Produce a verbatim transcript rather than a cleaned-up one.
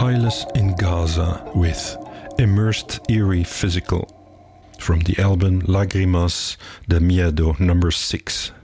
Silas in Gaza with Immersed Eerie Physical from the album Lágrimas de Miedo number six.